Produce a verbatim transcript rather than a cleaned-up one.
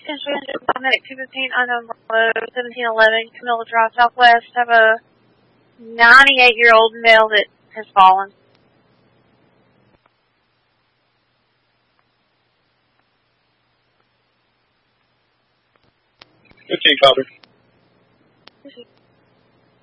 Medic two fifteen, unknown below, seventeen eleven, Camilla Drive Southwest. Have a ninety-eight-year-old male that has fallen. fifteen, copy.